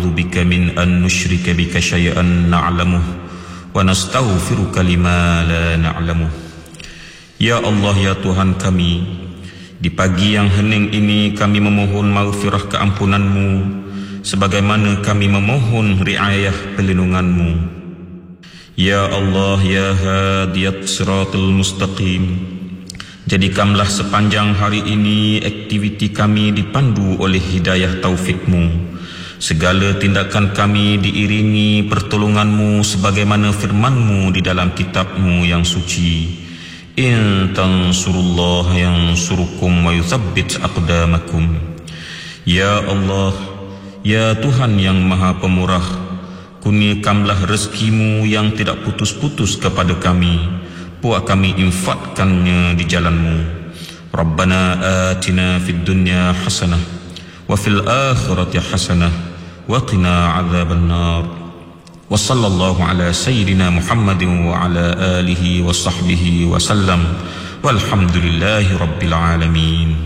na'udzu bika min an nusyrika bika syai'an na'lamuh wa nastaghfiruka lima la na'lamuh. Ya Allah, ya Tuhan kami, di pagi yang hening ini kami memohon maghfirah keampunan-Mu sebagaimana kami memohon riayah perlindungan-Mu. Ya Allah, ya hadiyat siratal mustaqim, jadikanlah sepanjang hari ini aktiviti kami dipandu oleh hidayah taufik-Mu. Segala tindakan kami diiringi pertolongan-Mu sebagaimana firman-Mu di dalam kitab-Mu yang suci. In tansurullah yansurukum wa yuthabbit aqdamakum. Ya Allah, ya Tuhan yang Maha Pemurah, kurniakanlah rezeki-Mu yang tidak putus-putus kepada kami. Buat kami infakkannya di jalan-Mu. Rabbana atina fid dunya hasanah wa fil akhirati hasanah wa qina adzaban nar. Wa sallallahu ala sayyidina Muhammadin wa ala alihi wa sahbihi wa sallam. Walhamdulillahi rabbil alamin.